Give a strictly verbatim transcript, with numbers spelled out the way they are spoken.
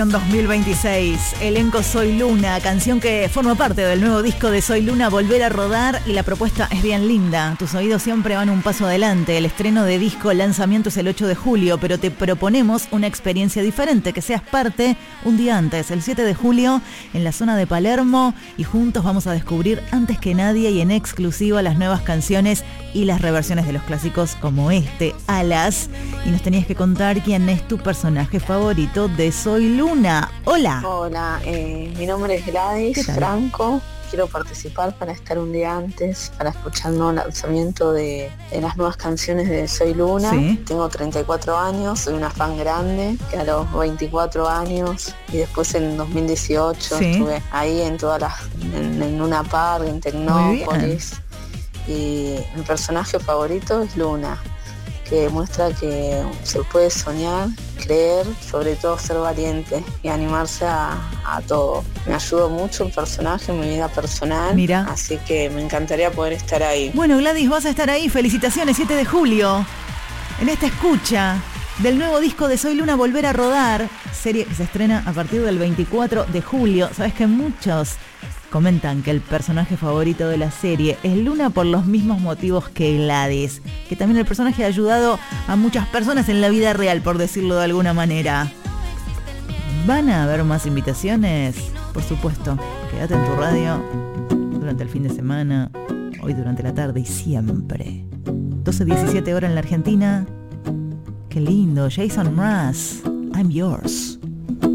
dos mil veintiséis, elenco Soy Luna, canción que forma parte del nuevo disco de Soy Luna, Volver a Rodar, y la propuesta es bien linda. Tus oídos siempre van un paso adelante. El estreno de disco, lanzamiento es el ocho de julio, pero te proponemos una experiencia diferente, que seas parte un día antes, el siete de julio, en la zona de Palermo, y juntos vamos a descubrir antes que nadie y en exclusiva las nuevas canciones y las reversiones de los clásicos como este, Alas. Y nos tenías que contar quién es tu personaje favorito de Soy Luna. Hola. Hola, eh, mi nombre es Gladys Franco. Quiero participar para estar un día antes, para escuchar el nuevo lanzamiento de, de las nuevas canciones de Soy Luna. ¿Sí? Tengo treinta y cuatro años, soy una fan grande, que a los veinticuatro años y después en dos mil dieciocho ¿sí? Estuve ahí en todas las, en, en Luna Park, en Tecnópolis. Y mi personaje favorito es Luna, que muestra que se puede soñar, creer, sobre todo ser valiente y animarse a, a todo. Me ayudó mucho el personaje en mi vida personal. Mira. Así que me encantaría poder estar ahí. Bueno, Gladys, vas a estar ahí. Felicitaciones, siete de julio. En esta escucha del nuevo disco de Soy Luna, Volver a Rodar, serie que se estrena a partir del veinticuatro de julio. Sabes que muchos comentan que el personaje favorito de la serie es Luna por los mismos motivos que Gladys, que también el personaje ha ayudado a muchas personas en la vida real, por decirlo de alguna manera. ¿Van a haber más invitaciones? Por supuesto, quédate en tu radio durante el fin de semana, hoy durante la tarde y siempre. doce diecisiete horas en la Argentina. Qué lindo, Jason Mraz, I'm Yours.